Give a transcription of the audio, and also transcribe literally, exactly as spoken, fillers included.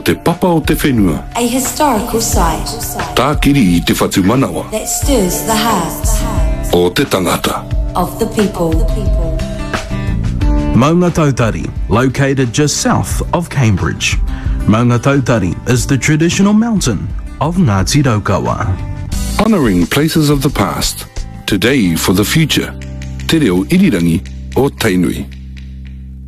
te papa o te whenua. A historical site Tākiri i te whatu manawa. that stirs the hearts O te tangata. of the people. Maunga Tautari, located just south of Cambridge. Maunga Tautari is the traditional mountain of Ngāti Raukawa. Honouring places of the past, today for the future. Te reo irirangi o Tainui.